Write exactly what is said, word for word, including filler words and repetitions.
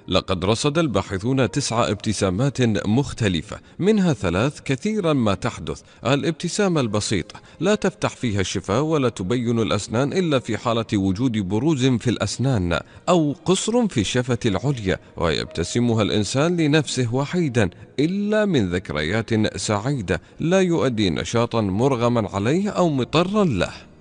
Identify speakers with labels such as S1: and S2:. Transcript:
S1: لقد رصد الباحثون تسع ابتسامات مختلفة، منها ثلاث كثيرا ما تحدث. الابتسامة البسيطة لا تفتح فيها الشفاه ولا تبين الأسنان إلا في حالة وجود بروز في الأسنان أو قصر في الشفة العليا، ويبتسمها الإنسان لنفسه وحيدا إلا من ذكريات سعيدة لا يؤدي نشاطا مرغما عليه أو مضطرا له.